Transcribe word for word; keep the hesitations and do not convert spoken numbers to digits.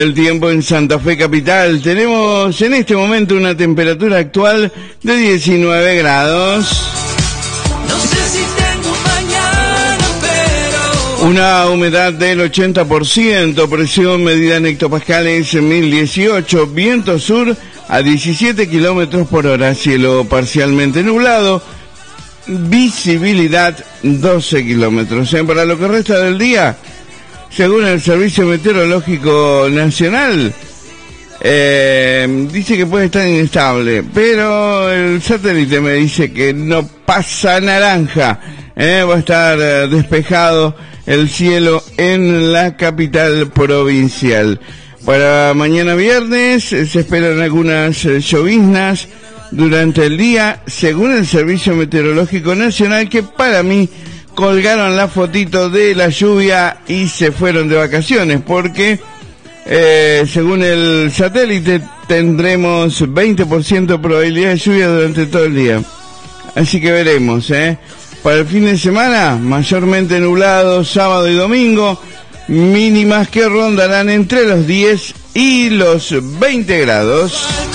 El tiempo en Santa Fe Capital. Tenemos en este momento una temperatura actual de diecinueve grados. No sé si tengo mañana, pero... Una humedad del ochenta por ciento, presión medida en hectopascales mil dieciocho, viento sur a diecisiete kilómetros por hora, cielo parcialmente nublado, visibilidad doce kilómetros. ¿Eh? Para lo que resta del día, según el Servicio Meteorológico Nacional, eh, dice que puede estar inestable, pero el satélite me dice que no pasa naranja, eh, va a estar eh, despejado el cielo en la capital provincial. Para mañana viernes eh, se esperan algunas eh, lloviznas durante el día, según el Servicio Meteorológico Nacional, que para mí colgaron la fotito de la lluvia y se fueron de vacaciones, porque eh, según el satélite tendremos veinte por ciento de probabilidad de lluvia durante todo el día. Así que veremos, ¿eh? Para el fin de semana, mayormente nublado, sábado y domingo, mínimas que rondarán entre los diez y los veinte grados.